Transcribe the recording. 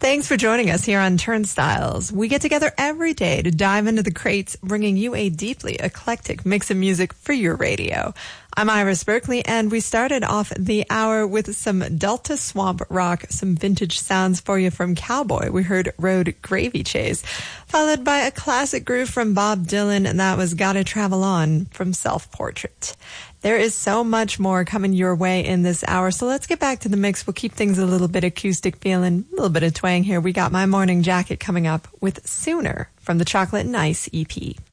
Thanks for joining us here on Turnstiles. We get together every day to dive into the crates, bringing you a deeply eclectic mix of music for your radio. I'm Iris Berkeley, and we started off the hour with some Delta Swamp rock, some vintage sounds for you from Cowboy. We heard Road Gravy Chase, followed by a classic groove from Bob Dylan, and that was Gotta Travel On from Self Portrait. There is so much more coming your way in this hour, so let's get back to the mix. We'll keep things a little bit acoustic feeling, a little bit of twang here. We got My Morning Jacket coming up with Sooner from the Chocolate and Ice EP.